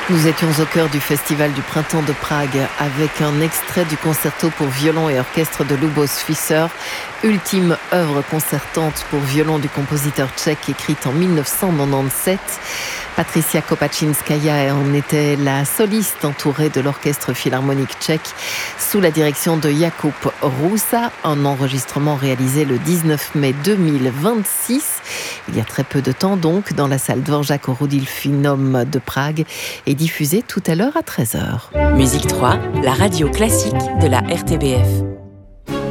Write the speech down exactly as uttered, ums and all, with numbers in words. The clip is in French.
Nous étions au cœur du Festival du Printemps de Prague avec un extrait du concerto pour violon et orchestre de Lubos Fischer, ultime œuvre concertante pour violon du compositeur tchèque écrite en dix-neuf cent quatre-vingt-dix-sept. Patricia Kopačinskaja en était la soliste entourée de l'orchestre philharmonique tchèque sous la direction de Jakub Hrusa, un enregistrement réalisé le dix-neuf mai deux mille vingt-six, il y a très peu de temps donc, dans la salle Dvorak au Rudolfinum de Prague et diffusé tout à l'heure à treize heures. Musique trois, la radio classique de la R T B F.